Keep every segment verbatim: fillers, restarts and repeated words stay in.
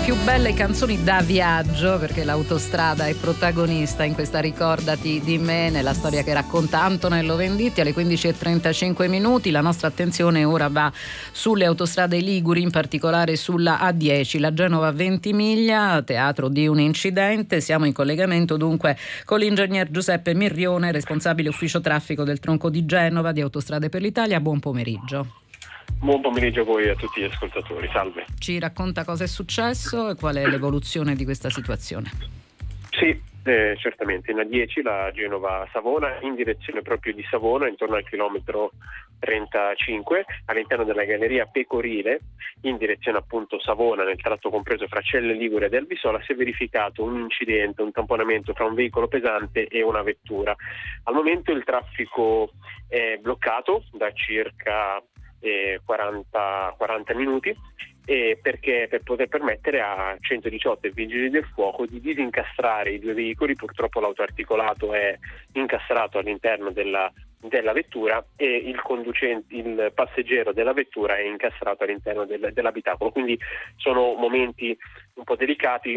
più belle canzoni da viaggio, perché l'autostrada è protagonista in questa Ricordati di me, nella storia che racconta Antonello Venditti. Alle quindici e trentacinque minuti la nostra attenzione ora va sulle autostrade liguri, in particolare sulla A dieci, la Genova Ventimiglia, teatro di un incidente. Siamo in collegamento dunque con l'ingegner Giuseppe Mirrione, responsabile ufficio traffico del tronco di Genova di Autostrade per l'Italia. Buon pomeriggio. Buon pomeriggio a voi e a tutti gli ascoltatori, salve. Ci racconta cosa è successo e qual è l'evoluzione di questa situazione? Sì, eh, certamente, in A dieci la Genova-Savona, in direzione proprio di Savona, intorno al chilometro trentacinque, all'interno della galleria Pecorile, in direzione appunto Savona, nel tratto compreso fra Celle Ligure ed Albisola, si è verificato un incidente, un tamponamento tra un veicolo pesante e una vettura. Al momento il traffico è bloccato da circa Eh, quaranta, quaranta minuti, eh, perché per poter permettere a centodiciotto e vigili del fuoco di disincastrare i due veicoli. Purtroppo l'autoarticolato è incastrato all'interno della, della vettura e il conducente, il passeggero della vettura è incastrato all'interno del, dell'abitacolo, quindi sono momenti un po' delicati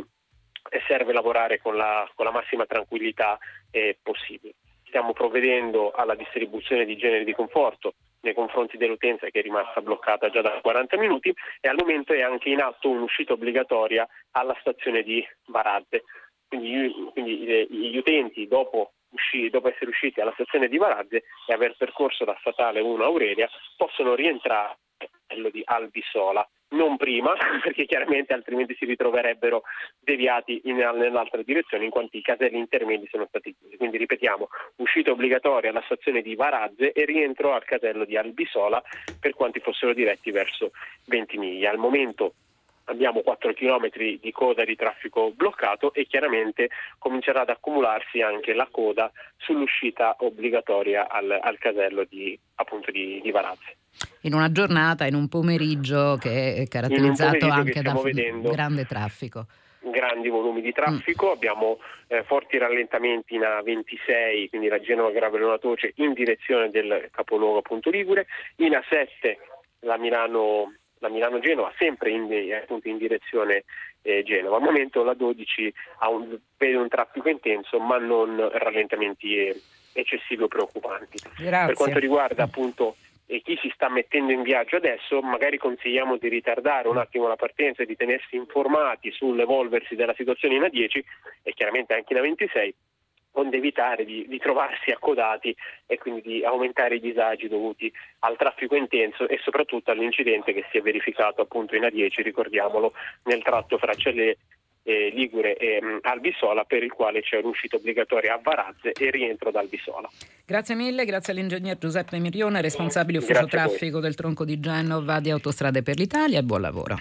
e serve lavorare con la, con la massima tranquillità eh, possibile. Stiamo provvedendo alla distribuzione di generi di conforto nei confronti dell'utenza che è rimasta bloccata già da quaranta minuti, e al momento è anche in atto un'uscita obbligatoria alla stazione di Varazze. Quindi, quindi gli utenti dopo, usci, dopo essere usciti alla stazione di Varazze e aver percorso la statale uno Aurelia possono rientrare quello di Albisola, non prima, perché chiaramente altrimenti si ritroverebbero deviati in, nell'altra direzione, in quanto i caselli intermedi sono stati chiusi. Quindi ripetiamo, uscita obbligatoria alla stazione di Varazze e rientro al casello di Albisola per quanti fossero diretti verso Ventimiglia. Al momento abbiamo quattro chilometri di coda di traffico bloccato e chiaramente comincerà ad accumularsi anche la coda sull'uscita obbligatoria al, al casello di, appunto di, di Varazze. In una giornata, in un pomeriggio che è caratterizzato anche da grande traffico. Grandi volumi di traffico, mm. abbiamo eh, forti rallentamenti in A ventisei, quindi la Genova Gravellona Toce in direzione del capoluogo appunto Ligure, in A sette la Milano la Milano-Genova, sempre in, appunto in direzione eh, Genova. Al momento la dodici ha un, vede un traffico intenso, ma non rallentamenti eh, eccessivi o preoccupanti. Grazie. Per quanto riguarda appunto e chi si sta mettendo in viaggio adesso, magari consigliamo di ritardare un attimo la partenza e di tenersi informati sull'evolversi della situazione in A dieci e chiaramente anche in A ventisei, onde evitare di, di trovarsi accodati e quindi di aumentare i disagi dovuti al traffico intenso e soprattutto all'incidente che si è verificato appunto in A dieci, ricordiamolo, nel tratto fra Celle eh, Ligure e mh, Albisola, per il quale c'è un'uscita obbligatoria a Varazze e rientro da Albisola. Grazie mille, grazie all'ingegner Giuseppe Mirrione, responsabile ufficio Grazie traffico del tronco di Genova di Autostrade per l'Italia, e buon lavoro.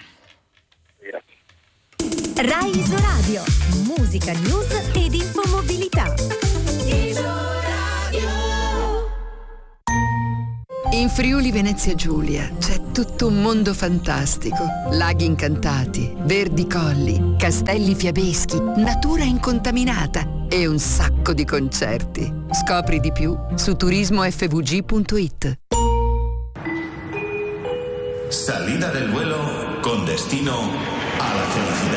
Grazie. Rai Isoradio, musica, news ed infomobilità. In Friuli Venezia Giulia c'è tutto un mondo fantastico. Laghi incantati, verdi colli, castelli fiabeschi, natura incontaminata e un sacco di concerti. Scopri di più su turismo effe vu gi punto it. Salida del vuelo con destino a la felicidad.